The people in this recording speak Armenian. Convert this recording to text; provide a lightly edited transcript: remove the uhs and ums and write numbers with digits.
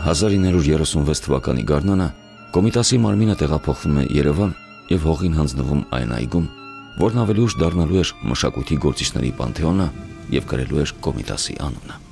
1936 թվականի գարնանը Կոմիտասի մարմինը տեղափոխվում է Երևան եւ հողին հանձնվում այն այգում, որն ավելի ուշ դառնալու էր մշակույթի գործիչների պանթեոնը եւ կրելու էր Կոմիտասի անունը։